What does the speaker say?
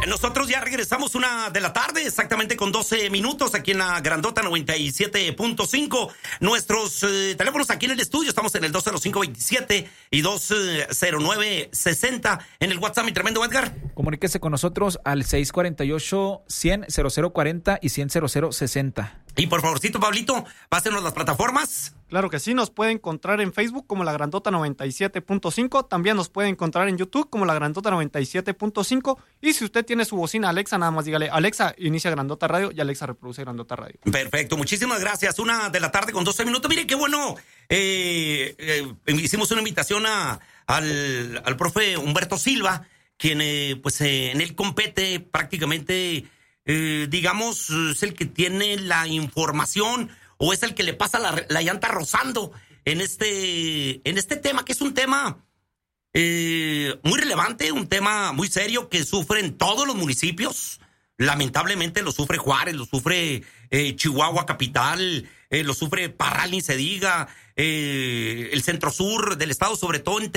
Nosotros ya regresamos 1:00 p.m, exactamente con 12 minutos, aquí en la Grandota 97.5. Nuestros teléfonos aquí en el estudio, estamos en el 205-27 y 209-60. En el WhatsApp, mi tremendo Edgar. Comuníquese con nosotros al 648-100-0040 y 100-0060. Y por favorcito, Pablito, pásenos las plataformas. Claro que sí, nos puede encontrar en Facebook como La Grandota 97.5, también nos puede encontrar en YouTube como La Grandota 97.5, y si usted tiene su bocina Alexa, nada más dígale, Alexa, inicia Grandota Radio, y Alexa reproduce Grandota Radio. Perfecto, muchísimas gracias. 1:00 p.m, con 12 minutos. Mire qué bueno, hicimos una invitación al profe Humberto Silva, quien en él compete prácticamente, digamos, es el que tiene la información, o es el que le pasa la llanta rozando en este tema, que es un tema muy relevante, un tema muy serio que sufren todos los municipios. Lamentablemente lo sufre Juárez, lo sufre Chihuahua capital, lo sufre Parral, ni se diga, el centro sur del estado, sobre todo en